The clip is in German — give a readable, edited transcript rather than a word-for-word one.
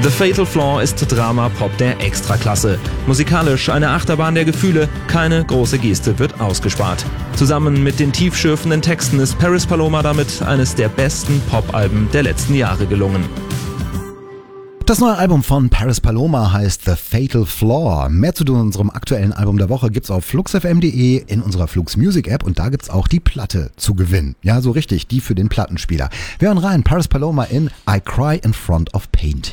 The Fatal Flaw ist Drama-Pop der Extraklasse. Musikalisch eine Achterbahn der Gefühle, keine große Geste wird ausgespart. Zusammen mit den tiefschürfenden Texten ist Paris Paloma damit eines der besten Pop-Alben der letzten Jahre gelungen. Das neue Album von Paris Paloma heißt The Fatal Flaw. Mehr zu unserem aktuellen Album der Woche gibt's auf fluxfm.de in unserer Flux Music App und da gibt's auch die Platte zu gewinnen. Ja, so richtig, die für den Plattenspieler. Wir hören rein, Paris Paloma in I Cry in Front of Painting.